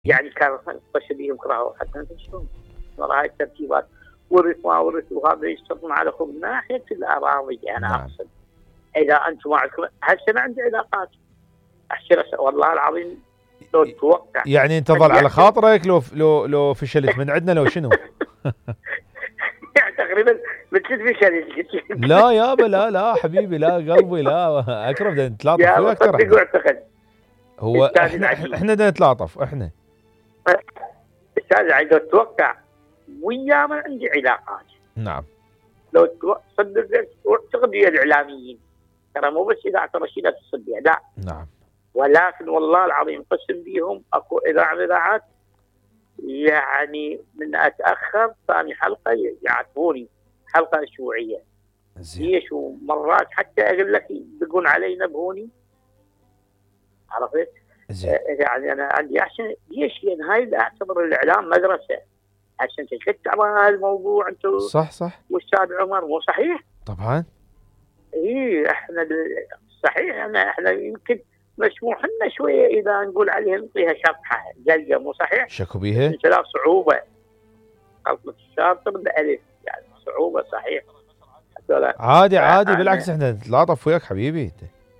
يعني كان خش بيهم كراهه حتى انت شلون والله هاي الترتيبات ورث ما ورث وهذا يشتغلون على من ناحيه الاراضي. انا اقصد اذا انتم ما عندكم هسه ما عندي علاقات احشر والله العظيم لو تتوقع يعني انت ظل على خاطرك لو فشلت من عندنا لو شنو؟ يعني تقريبا مثل فشلت. لا يابا لا حبيبي لا قلبي لا اكرم بدنا نتلاطف ويا اكثر. صدق واعتقد هو احنا بدنا نتلاطف احنا. استاذ عايز اتوقع ويا ما عندي علاقات. نعم. لو صدق واعتقد ويا الاعلاميين ترى مو بس اذاعه رشيده الصدية لا. نعم. ولكن والله العظيم قسم بيهم اكو اذاعه من الاذاعات يعني من اتاخر ثاني حلقه يعاتبوني حلقه اسبوعيه. ليش ومرات حتى اقول لك يدقون علي ينبهوني عرفت؟ يعني انا عندي عشان ليش؟ لان هاي اعتبر الاعلام مدرسه عشان تشتغل على هذا الموضوع انتم. صح واستاذ عمر مو صحيح؟ طبعا. احنا صحيح احنا يمكن مسموح لنا شويه اذا نقول عليها نعطيها شطحه جلجه مو صحيح؟ شكو بيها؟ لا صعوبه غلطه الشاطر بالالف يعني صعوبه صحيح. عادي بالعكس احنا نتلاطف وياك حبيبي.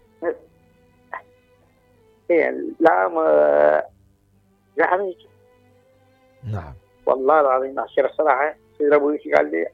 لا ما يعني نعم والله العظيم عشان الصراحه ابوي قال لي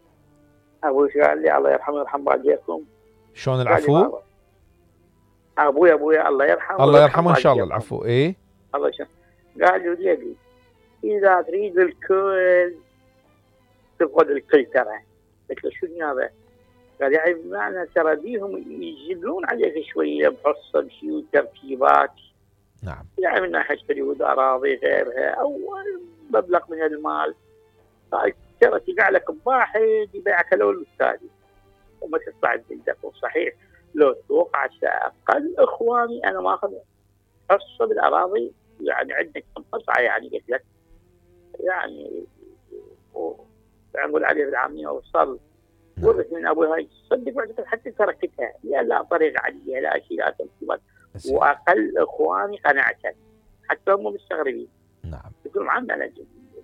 الله يرحمه ويرحم والديكم. شلون العفو؟ ابوي الله يرحمه ان شاء الله العفو. ايه الله يشفيه. قال لي اذا تريد الكل تفقد الكل ترى. قلت له شنو هذا؟ قال يعني بمعنى ترى بيهم يجلون عليك شويه بحصه بشيء وترتيبات. نعم. يعني من ناحيه تشتري اراضي غيرها او مبلغ من المال ترى تقع لك بواحد يبيعك الاول والثاني وما تطلع بيدك. صحيح لو توقعت اقل اخواني انا ما اخذ حصه بالاراضي يعني عندك كم قطعه يعني قلت لك يعني نقول عليه بالعاميه وصل ورث من ابوي هاي صدق بعد حتى تركتها لا طريقه عاديه لا شيء لا تنصيبات واقل اخواني قناعه حتى هم مستغربين. نعم. يقولون عندنا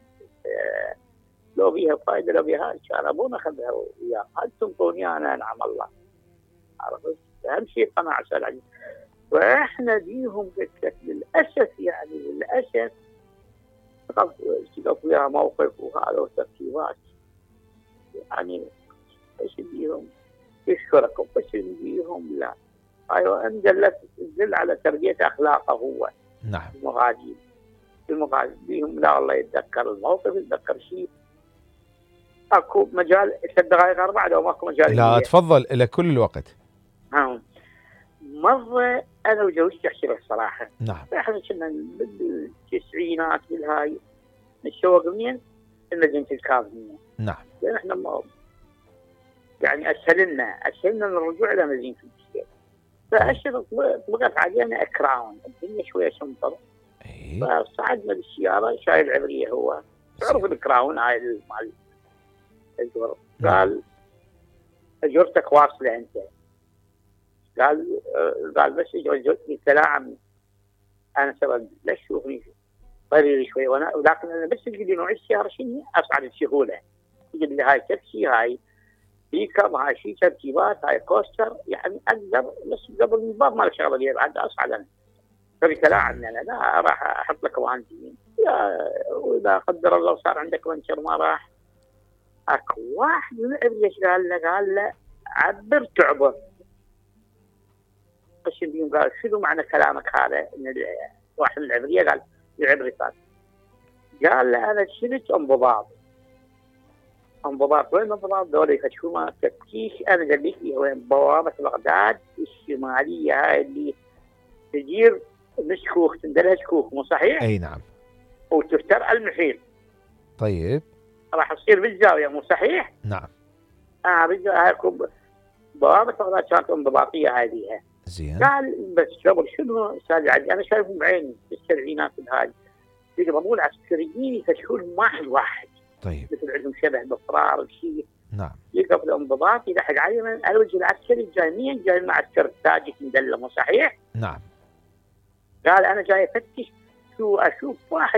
لو بيها فائده لو بيها ان شاء الله ابونا اخذها وياه هل تنطوني انا نعم الله عرفت. اهم شيء قناعه سلعي. واحنا بيهم قلت لك للاسف يعني للاسف اشتغلت وياها موقف وهذا وترتيبات يعني ايش بيهم يشكركم بس بيهم لا. ايوه ان دل على تربيه اخلاقه هو. نعم. المغادر بيهم لا والله يتذكر الموقف يتذكر شيء. اكو مجال 3 دقائق 4 لو ماكو مجال لا تفضل لك كل الوقت. مره انا وزوجتي احكي لك الصراحه. نعم. احنا كنا بالتسعينات بالهاي نتشوق منين؟ المدينه الكاظميه. نعم. لان احنا يعني اسهلنا الرجوع الى مدينه البشير. فاشرت طلقت علينا اكراون الدنيا شويه شمطر. فصعدنا بالسياره شايل العبريه هو تعرف الكراون هاي مال الجر. قال اجرتك واصله انت. قال بس اجرتني كلام انا سبب لا تشوفني طريقي شوي وانا ولكن انا بس تقول لي نوع السياره شنو اصعد بسهوله. تقول لي هاي تاكسي هاي بيكم هاي شيء ترتيبات هاي كوستر يعني اقدر بس قبل الباب ما له شغله لي بعد اصعد انا. فبكلام عني انا لا راح احط لك وانتين واذا قدر الله صار عندك ونشر ما راح. اكو واحد من العبريه قال له عبر تعبر. قال شنو معنى كلامك هذا؟ ان واحد من العبريه قال العبري قال له انا شلت انضباط وين انضباط دول يفتشون تفتيش. انا قال لي وين بوابه بغداد الشماليه هاي اللي تجير مشكوك تندلها شكوك مو صحيح؟ اي نعم. وتفتر المحيط. طيب. راح تصير بالزاويه مو صحيح؟ نعم. هاي بوابه بغداد كانت انضباطيه هذه. زين. قال بس شغل شنو استاذ عدي انا شايفهم بعيني بالسبعينات بهاي يقربوا العسكريين يفتشون واحد. طيب. مثل عندهم شبه باصرار وشيء. نعم. يقف الانضباط يلحق علي من الوجه العسكري جاي مين؟ جاي مع عسكر التاجك مدلة مو صحيح؟ نعم. قال انا جاي افتش أشوف واحد